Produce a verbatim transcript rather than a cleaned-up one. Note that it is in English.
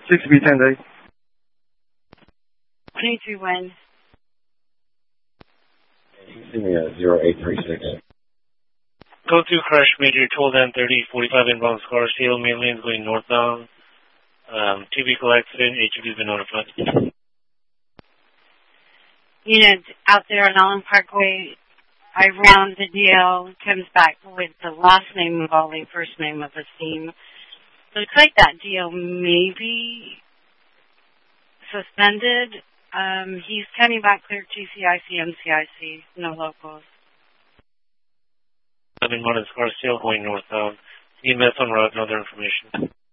six B ten day. twenty-three wind. Give me a zero eight three six. Go to crash major twelve and thirty, forty-five inbound Scarsdale, main lanes going northbound. Um, two vehicle accident, H O V has been notified. Unit out there on Allen Parkway, I round the D L, comes back with the last name of Ollie, first name of Asim. Looks like that D L may be suspended. Um, he's coming back clear T C I C, M C I C, no locals. I've been running Scarsdale going northbound. E M S on route, no other information.